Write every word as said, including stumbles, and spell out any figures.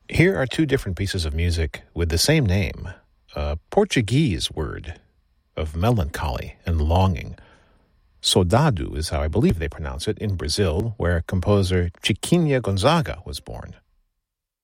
Here are two different pieces of music with the same name, a Portuguese word of melancholy and longing. Saudade is how I believe they pronounce it in Brazil, where composer Chiquinha Gonzaga was born.